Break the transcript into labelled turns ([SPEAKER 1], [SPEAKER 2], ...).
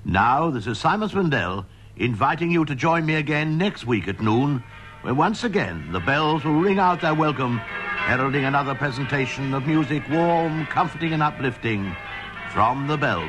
[SPEAKER 1] Now, this is Simon Swindell inviting you to join me again next week at noon, when once again the bells will ring out their welcome, heralding another presentation of music warm, comforting and uplifting from the Bells.